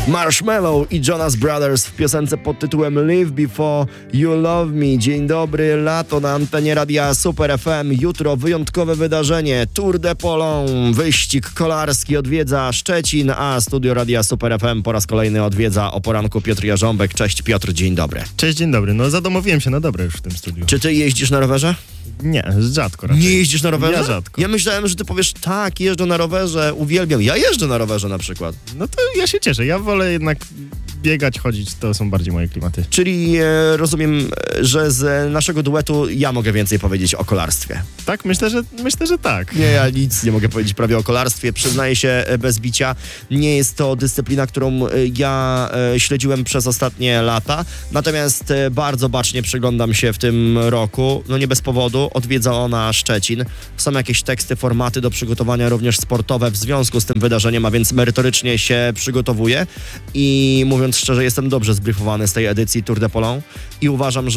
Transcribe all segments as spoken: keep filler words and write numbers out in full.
Marshmello i Jonas Brothers w piosence pod tytułem Live Before You Love Me. Dzień dobry, lato na antenie Radia Super F M. Jutro wyjątkowe wydarzenie. Tour de Pologne, wyścig kolarski odwiedza Szczecin, a studio Radia Super F M po raz kolejny odwiedza o poranku Piotr Jarząbek. Cześć Piotr, dzień dobry. Cześć, dzień dobry. No zadomowiłem się na dobre już w tym studiu. Czy ty jeździsz na rowerze? Nie, rzadko raczej. Nie jeździsz na rowerze? Ja rzadko. Ja myślałem, że ty powiesz, tak, jeżdżę na rowerze, uwielbiam. Ja jeżdżę na rowerze na przykład. No to ja się cieszę. Ja wolę jednak biegać, chodzić, to są bardziej moje klimaty. Czyli e, rozumiem, że z naszego duetu ja mogę więcej powiedzieć o kolarstwie. Tak? Myślę, że myślę, że tak. Nie, ja nic nie mogę powiedzieć prawie o kolarstwie. Przyznaję się e, bez bicia. Nie jest to dyscyplina, którą e, ja e, śledziłem przez ostatnie lata. Natomiast e, bardzo bacznie przyglądam się w tym roku. No nie bez powodu. Odwiedza ona Szczecin. Są jakieś teksty, formaty do przygotowania również sportowe w związku z tym wydarzeniem, a więc merytorycznie się przygotowuję. I mówiąc szczerze, jestem dobrze zbriefowany z tej edycji Tour de Pologne i uważam,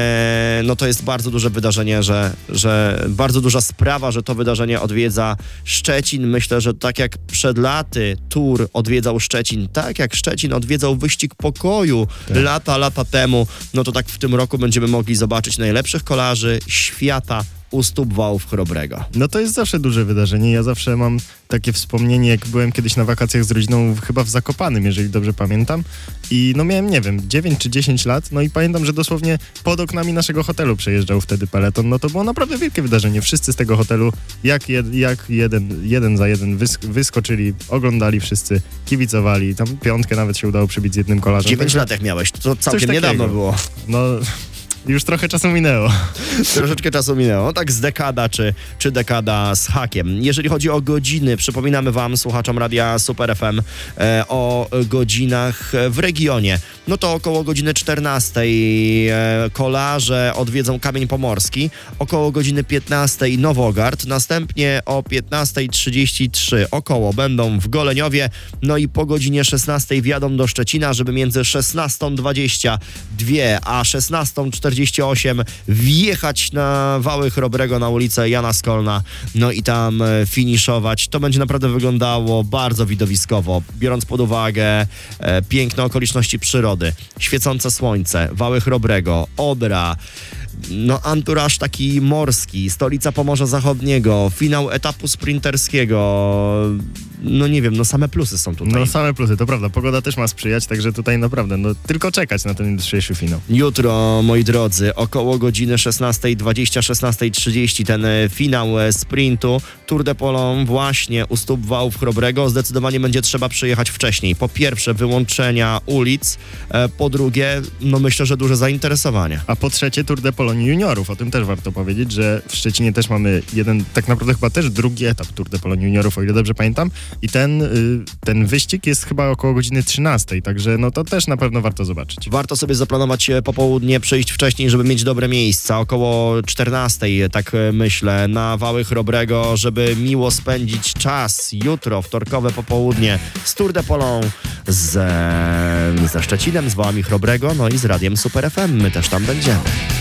że no to jest bardzo duże wydarzenie, że, że bardzo duża sprawa, że to wydarzenie odwiedza Szczecin. Myślę, że tak jak przed laty Tour odwiedzał Szczecin, tak jak Szczecin odwiedzał Wyścig Pokoju tak. lata, lata temu, no to tak w tym roku będziemy mogli zobaczyć najlepszych kolarzy świata u stóp wałów Chrobrego. No to jest zawsze duże wydarzenie. Ja zawsze mam takie wspomnienie, jak byłem kiedyś na wakacjach z rodziną chyba w Zakopanem, jeżeli dobrze pamiętam. I no miałem, nie wiem, dziewięć czy dziesięć lat. No i pamiętam, że dosłownie pod oknami naszego hotelu przejeżdżał wtedy peleton. No to było naprawdę wielkie wydarzenie. Wszyscy z tego hotelu, jak, jed, jak jeden, jeden za jeden wysk- wyskoczyli, oglądali wszyscy, kibicowali. Tam piątkę nawet się udało przybić z jednym kolarzem. dziewięć lat jak miałeś, to całkiem niedawno było. No... Już trochę czasu minęło. Troszeczkę czasu minęło, tak z dekada czy, czy dekada z hakiem. Jeżeli chodzi o godziny, przypominamy wam, słuchaczom Radia Super F M, e, o godzinach w regionie. No to około godziny czternastej e, kolarze odwiedzą Kamień Pomorski, około godziny piętnastej Nowogard, następnie o piętnasta trzydzieści trzy około będą w Goleniowie, no i po godzinie szesnastej wjadą do Szczecina, żeby między szesnastą dwadzieścia dwa a szesnastą czterdzieści osiem wjechać na wały Chrobrego na ulicę Jana Skolna, no i tam finiszować. To będzie naprawdę wyglądało bardzo widowiskowo, biorąc pod uwagę e, piękne okoliczności przyrody, świecące słońce, wały Chrobrego, Odra, no anturaż taki morski, stolica Pomorza Zachodniego, finał etapu sprinterskiego, no nie wiem, no same plusy są tutaj. No same plusy, to prawda, pogoda też ma sprzyjać, także tutaj naprawdę, no tylko czekać na ten jutrzejszy finał. Jutro, moi drodzy, około godziny szesnasta dwadzieścia, szesnasta trzydzieści ten finał sprintu Tour de Pologne właśnie u stóp wałów Chrobrego. Zdecydowanie będzie trzeba przyjechać wcześniej. Po pierwsze wyłączenia ulic, po drugie, no myślę, że duże zainteresowanie. A po trzecie Tour de Pologne juniorów, o tym też warto powiedzieć, że w Szczecinie też mamy jeden, tak naprawdę chyba też drugi etap Tour de Pologne juniorów, o ile dobrze pamiętam. I ten, y, ten wyścig jest chyba około godziny trzynastej, także no to też na pewno warto zobaczyć. Warto sobie zaplanować popołudnie, przyjść wcześniej, żeby mieć dobre miejsca. Około czternastej, tak myślę, na wały Chrobrego, żeby miło spędzić czas. Jutro, wtorkowe popołudnie z Tour de Pologne, z, ze Szczecinem, z wałami Chrobrego, no i z Radiem Super F M. My też tam będziemy.